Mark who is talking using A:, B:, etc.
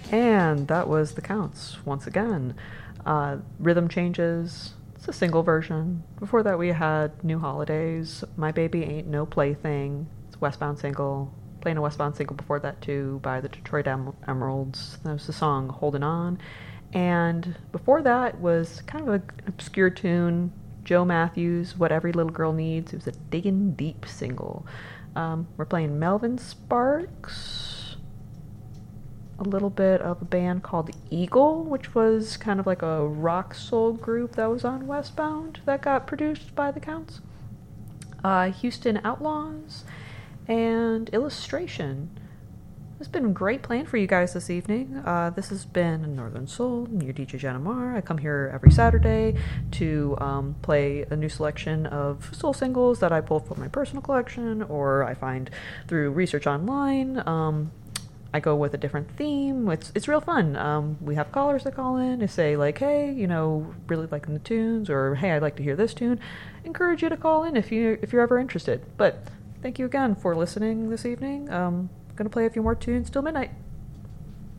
A: And that was The Counts once again. Rhythm Changes. It's a single version. Before that, we had New Holidays. My Baby Ain't No Plaything. It's a Westbound single. Playing a Westbound single before that, too, by the Detroit Emeralds. That was the song Holding On. And before that was kind of an obscure tune, Joe Matthews, What Every Little Girl Needs. It was a Diggin' Deep single. We're playing Melvin Sparks, a little bit of a band called Eagle, which was kind of like a rock soul group that was on Westbound that got produced by the Counts. Houston Outlaws, and Illustration. It's been great playing for you guys this evening. This has been Northern Soul, your DJ Jenna Marr. I come here every Saturday to play a new selection of soul singles that I pull from my personal collection or I find through research online. I go with a different theme. It's real fun. We have callers that call in to say like, hey, really liking the tunes, or hey, I'd like to hear this tune. Encourage you to call in if you're ever interested. But thank you again for listening this evening. Gonna play a few more tunes till midnight.